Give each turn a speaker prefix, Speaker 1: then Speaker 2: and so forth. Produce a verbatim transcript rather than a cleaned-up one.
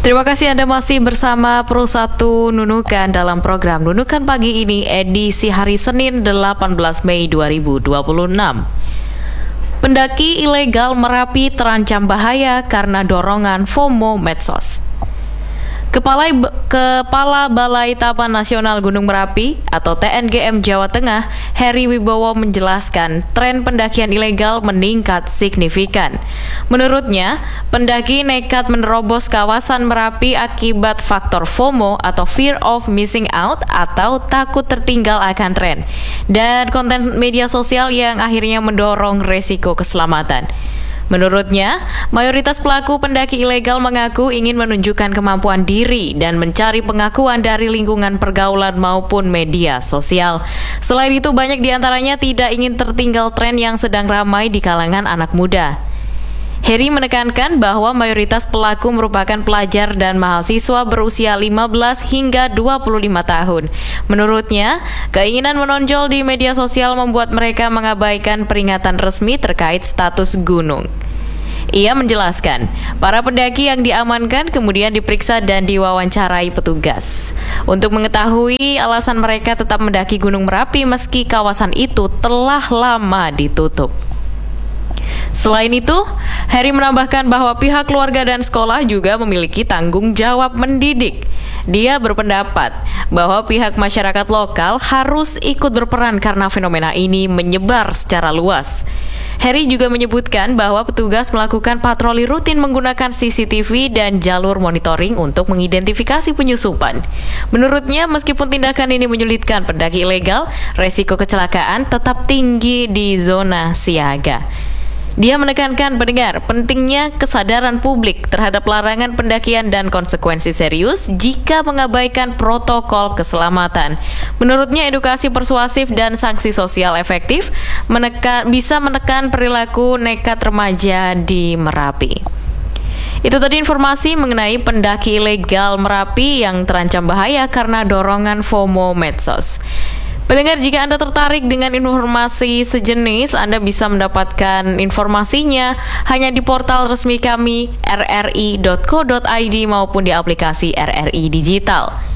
Speaker 1: Terima kasih Anda masih bersama Pro satu Nunukan dalam program Nunukan Pagi ini edisi hari Senin delapan belas Mei dua ribu dua puluh enam. Pendaki ilegal Merapi terancam bahaya karena dorongan FOMO medsos. Kepala, Kepala Balai Taman Nasional Gunung Merapi atau T N G M Jawa Tengah, Heri Wibowo menjelaskan tren pendakian ilegal meningkat signifikan. Menurutnya, pendaki nekat menerobos kawasan Merapi akibat faktor FOMO atau Fear of Missing Out atau takut tertinggal akan tren, dan konten media sosial yang akhirnya mendorong resiko keselamatan. Menurutnya, mayoritas pelaku pendaki ilegal mengaku ingin menunjukkan kemampuan diri dan mencari pengakuan dari lingkungan pergaulan maupun media sosial. Selain itu, banyak diantaranya tidak ingin tertinggal tren yang sedang ramai di kalangan anak muda. Heri menekankan bahwa mayoritas pelaku merupakan pelajar dan mahasiswa berusia lima belas hingga dua puluh lima tahun. Menurutnya, keinginan menonjol di media sosial membuat mereka mengabaikan peringatan resmi terkait status gunung. Ia menjelaskan, para pendaki yang diamankan kemudian diperiksa dan diwawancarai petugas untuk mengetahui alasan mereka tetap mendaki Gunung Merapi meski kawasan itu telah lama ditutup. Selain itu, Heri menambahkan bahwa pihak keluarga dan sekolah juga memiliki tanggung jawab mendidik. Dia berpendapat bahwa pihak masyarakat lokal harus ikut berperan karena fenomena ini menyebar secara luas. Heri juga menyebutkan bahwa petugas melakukan patroli rutin menggunakan C C T V dan jalur monitoring untuk mengidentifikasi penyusupan. Menurutnya, meskipun tindakan ini menyulitkan pendaki ilegal, resiko kecelakaan tetap tinggi di zona siaga. Dia menekankan pendengar pentingnya kesadaran publik terhadap larangan pendakian dan konsekuensi serius jika mengabaikan protokol keselamatan. Menurutnya, edukasi persuasif dan sanksi sosial efektif menekan, bisa menekan perilaku nekat remaja di Merapi. Itu tadi informasi mengenai pendaki ilegal Merapi yang terancam bahaya karena dorongan FOMO medsos. Pendengar, jika Anda tertarik dengan informasi sejenis, Anda bisa mendapatkan informasinya hanya di portal resmi kami r r i dot co dot i d maupun di aplikasi R R I Digital.